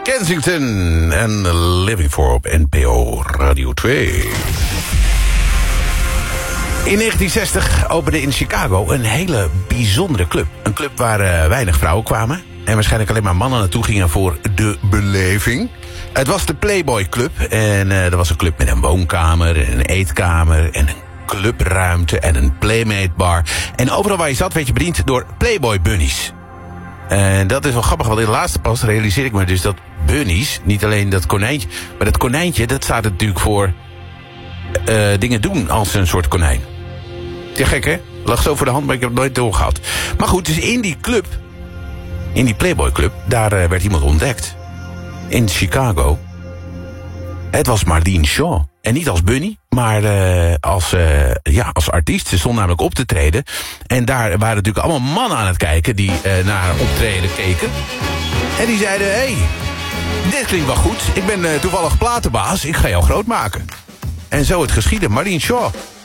Kensington en Living For op NPO Radio 2. In 1960 opende in Chicago een hele bijzondere club. Een club waar weinig vrouwen kwamen. En waarschijnlijk alleen maar mannen naartoe gingen voor de beleving. Het was de Playboy Club. En dat was een club met een woonkamer en een eetkamer en een clubruimte en een Playmate bar. En overal waar je zat werd je bediend door Playboy bunnies. En dat is wel grappig, want in de laatste pas realiseer ik me dus dat bunnies, niet alleen dat konijntje, maar dat konijntje, dat staat natuurlijk voor dingen doen als een soort konijn. Ja, gek hè? Lag zo voor de hand, maar ik heb het nooit doorgehad. Maar goed, dus in die club, in die Playboy Club, daar werd iemand ontdekt. In Chicago. Het was Marlene Shaw. En niet als bunny, maar als artiest. Ze stond namelijk op te treden. En daar waren natuurlijk allemaal mannen aan het kijken die naar haar optreden keken. En die zeiden, hey, dit klinkt wel goed. Ik ben toevallig platenbaas, ik ga jou groot maken. En zo het geschieden, Marlene Shaw.